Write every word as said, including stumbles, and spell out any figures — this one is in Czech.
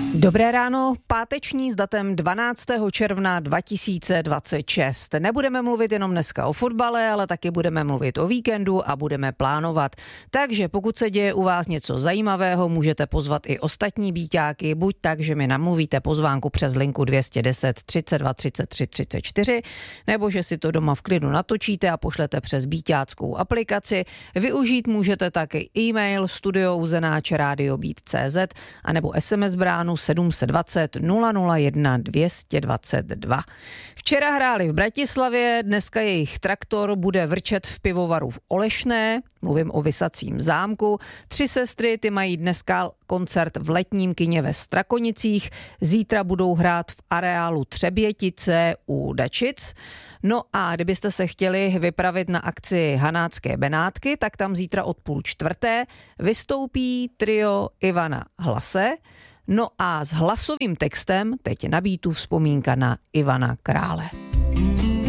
Dobré ráno, páteční s datem dvanáctého června dva tisíce dvacet šest. Nebudeme mluvit jenom dneska o fotbale, ale taky budeme mluvit o víkendu a budeme plánovat. Takže pokud se děje u vás něco zajímavého, můžete pozvat i ostatní býťáky, buď tak, že mi namluvíte pozvánku přes linku dvě stě deset třicet dva třicet tři třicet čtyři, nebo že si to doma v klidu natočíte a pošlete přes býťáckou aplikaci. Využít můžete taky e-mail studio zavináč radio beat tečka cé zet a nebo es em es bránu sedm set dvacet nula nula jedna dvě stě dvacet dva. Včera hráli v Bratislavě, dneska jejich traktor bude vrčet v pivovaru v Olešné, mluvím o Vysacím zámku. Tři sestry, ty mají dneska koncert v letním kině ve Strakonicích, zítra budou hrát v areálu Třebětice u Dačic. No a kdybyste se chtěli vypravit na akci Hanácké Benátky, tak tam zítra od půl čtvrté vystoupí trio Ivana Hlase. No a s hlasovým textem teď na beatu vzpomínka na Ivana Krále.